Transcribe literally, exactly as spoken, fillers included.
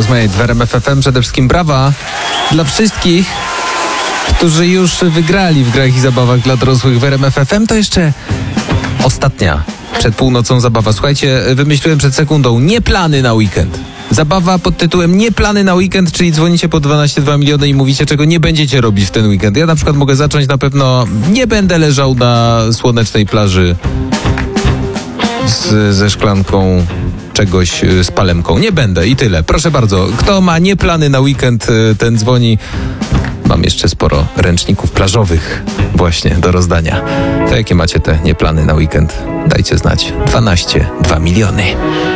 ósmej w R M F F M. Przede wszystkim brawa dla wszystkich, którzy już wygrali w grach i zabawach dla dorosłych w R M F F M. To jeszcze ostatnia przed północą zabawa. Słuchajcie, wymyśliłem przed sekundą nie plany na weekend. Zabawa pod tytułem nie plany na weekend, czyli dzwonicie po dwanaście dwa miliony i mówicie, czego nie będziecie robić w ten weekend. Ja na przykład mogę zacząć, na pewno nie będę leżał na słonecznej plaży z, ze szklanką czegoś, z palemką. Nie będę i tyle. Proszę bardzo, kto ma nie plany na weekend, ten dzwoni. Mam jeszcze sporo ręczników plażowych właśnie do rozdania. To jakie macie te nie plany na weekend? Dajcie znać. dwanaście dwa miliony.